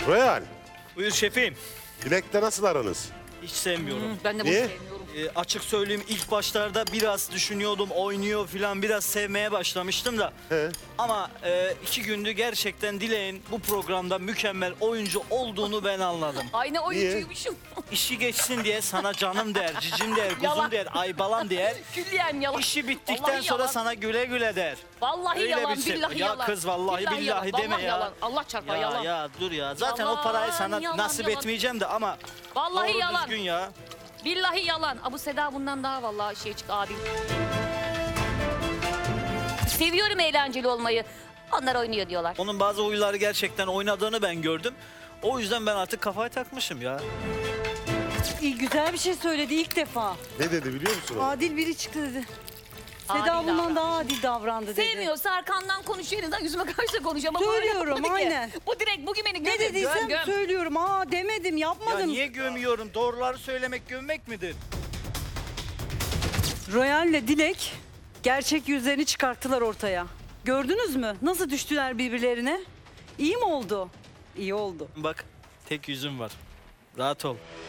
Royal, Buyur şefim. Dilek'le nasıl aranız? Hiç sevmiyorum. Ben de bunu Niye? sevmiyorum. Açık söyleyeyim, ilk başlarda biraz düşünüyordum, oynuyor falan, biraz sevmeye başlamıştım da. He. Ama 2 gündür gerçekten Dilek'in bu programda mükemmel oyuncu olduğunu ben anladım. Aynı oyuncuymuşum. İşi geçsin diye sana canım der, cicim der, Yalan. kuzum der, aybalan der. Külliyen yalan. İşi bittikten Vallahi sonra yalan. sana güle güle der. Vallahi Öyle yalan, bir şey. billahi Ya yalan. kız vallahi billahi deme yalan, ya. Yalan. Allah çarpar yalan. Ya dur ya. Zaten Yalan, o parayı sana yalan, nasip yalan. etmeyeceğim de ama Vallahi doğru yalan. düzgün ya. Billahi yalan. Abu Seda bundan daha vallahi çıktı abi. Seviyorum eğlenceli olmayı. Onlar oynuyor diyorlar. Onun bazı oyunları gerçekten oynadığını ben gördüm. O yüzden ben artık kafayı takmışım ya. İyi, güzel bir şey söyledi ilk defa. Ne dedi biliyor musun? o? Adil biri çıktı dedi. Adil Seda bundan davran. daha adil davrandı dedi. Sevmiyorsa arkandan konuşuyor. En azından yüzüme karşı da konuşuyor. Ama böyle Söylüyorum, yapmadı ki. aynen. Bu direkt bugün beni Ne dediysem göm. söylüyorum. Demedim, Ya yapmadım. niye gömüyorum? Doğruları söylemek gömmek midir? Royal ile Dilek gerçek yüzlerini çıkarttılar ortaya. Gördünüz mü? Nasıl düştüler birbirlerine? İyi mi oldu? İyi oldu. Bak tek yüzüm var. Rahat ol.